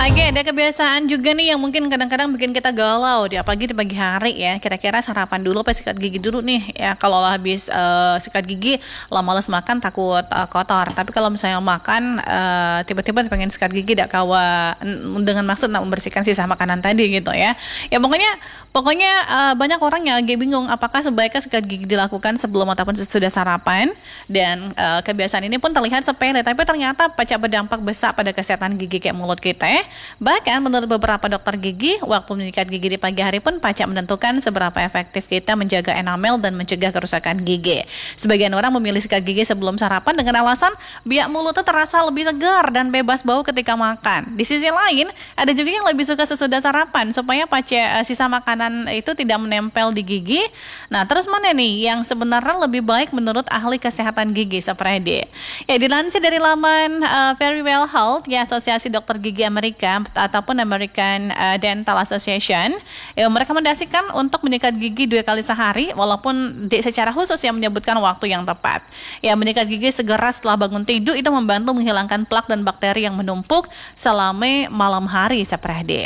Oke, ada kebiasaan juga nih yang mungkin kadang-kadang bikin kita galau, apalagi di pagi hari ya. Kira-kira sarapan dulu apa sikat gigi dulu nih ya. Kalau habis sikat gigi, lah males makan takut kotor. Tapi kalau misalnya makan tiba-tiba pengen sikat gigi, tidak kawa dengan maksud nak membersihkan sisa makanan tadi gitu ya. Ya pokoknya banyak orang yang agak bingung apakah sebaiknya sikat gigi dilakukan sebelum ataupun sesudah sarapan. Dan kebiasaan ini pun terlihat sepele, tapi ternyata pacak berdampak besar pada kesehatan gigi kayak mulut kita ya. Bahkan menurut beberapa dokter gigi, waktu menyikat gigi di pagi hari pun pacak menentukan seberapa efektif kita menjaga enamel dan mencegah kerusakan gigi. Sebagian orang memilih sikat gigi sebelum sarapan dengan alasan biar mulutnya terasa lebih segar dan bebas bau ketika makan. Di sisi lain, ada juga yang lebih suka sesudah sarapan supaya pacak sisa makanan itu tidak menempel di gigi. Nah, terus mana nih yang sebenarnya lebih baik menurut ahli kesehatan gigi seperti ya, dilansir dari laman Very Well Health ya, Asosiasi Dokter Gigi Amerika ataupun American Dental Association, merekomendasikan untuk menyikat gigi 2 kali sehari, walaupun secara khusus yang menyebutkan waktu yang tepat. Ya, menyikat gigi segera setelah bangun tidur itu membantu menghilangkan plak dan bakteri yang menumpuk selama malam hari seperti.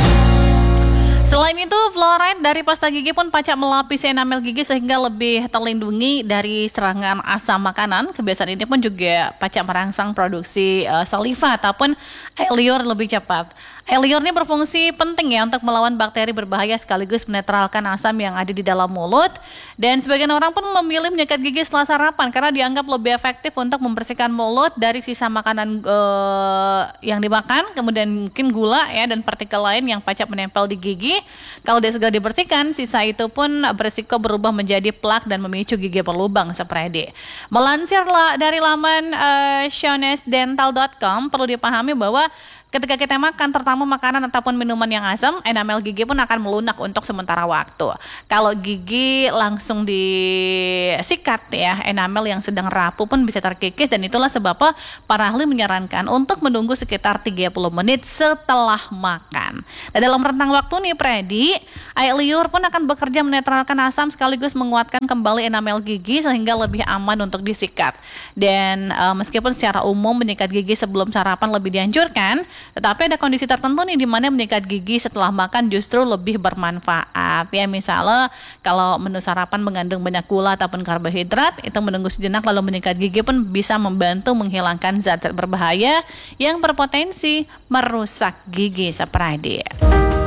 Selain itu, fluoride dari pasta gigi pun pacak melapisi enamel gigi sehingga lebih terlindungi dari serangan asam makanan. Kebiasaan ini pun juga pacak merangsang produksi saliva ataupun air liur lebih cepat. Air liur ini berfungsi penting ya untuk melawan bakteri berbahaya sekaligus menetralkan asam yang ada di dalam mulut. Dan sebagian orang pun memilih menyikat gigi setelah sarapan karena dianggap lebih efektif untuk membersihkan mulut dari sisa makanan yang dimakan, kemudian mungkin gula ya dan partikel lain yang pacak menempel di gigi. Kalau dia segera dibersihkan, sisa itu pun berisiko berubah menjadi plak dan memicu gigi berlubang seperti. Melansir dari laman shaunesdental.com, perlu dipahami bahwa ketika kita makan, terutama makanan ataupun minuman yang asam, enamel gigi pun akan melunak untuk sementara waktu. Kalau gigi langsung disikat ya, enamel yang sedang rapuh pun bisa terkikis, dan itulah sebabnya para ahli menyarankan untuk menunggu sekitar 30 menit setelah makan. Nah, dalam rentang waktu nih Predi, air liur pun akan bekerja menetralkan asam sekaligus menguatkan kembali enamel gigi sehingga lebih aman untuk disikat. Dan meskipun secara umum menyikat gigi sebelum sarapan lebih dianjurkan, tetapi ada kondisi tertentu nih di mana menyikat gigi setelah makan justru lebih bermanfaat. Ya, misalnya kalau menu sarapan mengandung banyak gula ataupun karbohidrat, itu menunggu sejenak lalu menyikat gigi pun bisa membantu menghilangkan zat-zat berbahaya yang berpotensi merusak gigi seperti